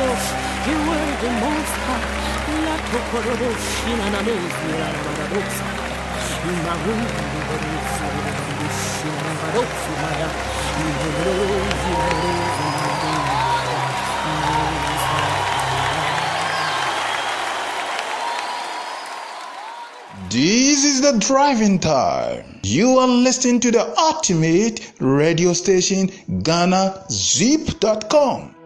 You were the most high. La Tokoroshina Namosi, La Baradosa. Maru, Shina Barosi, Maya. This is the driving time. You are listening to the ultimate radio station, GhanaZip.com.